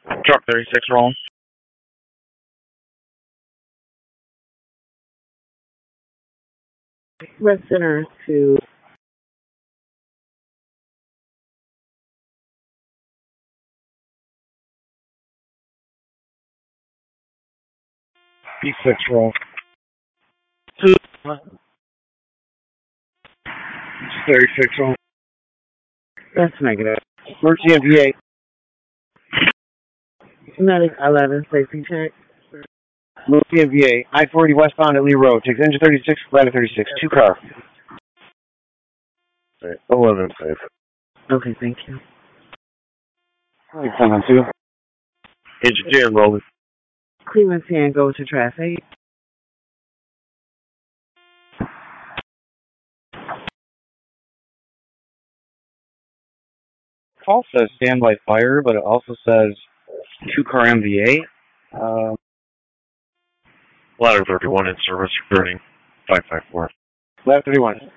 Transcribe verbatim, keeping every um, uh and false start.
Truck thirty-six roll. West Center to B six roll. Two. thirty-six roll. that's negative. Mercy M V A. Medic eleven, safety check. Mercy M V A. I forty westbound at Lee Road. Takes engine thirty-six, ladder thirty-six. Two car. eleven safe. Okay, thank you. ten on two. Engine two rolling. Cleveland ten, go to traffic. Call says standby fire, but it also says two car M V A. Uh, Ladder thirty-one in service returning five five four. Ladder thirty-one.